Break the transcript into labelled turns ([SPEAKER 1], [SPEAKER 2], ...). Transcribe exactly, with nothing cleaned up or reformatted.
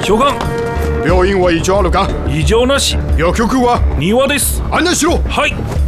[SPEAKER 1] 長官、
[SPEAKER 2] 病院は異常あるか？
[SPEAKER 1] 異常なし。
[SPEAKER 2] 薬局は？
[SPEAKER 1] 庭です。
[SPEAKER 2] 案内しろ。
[SPEAKER 1] はい。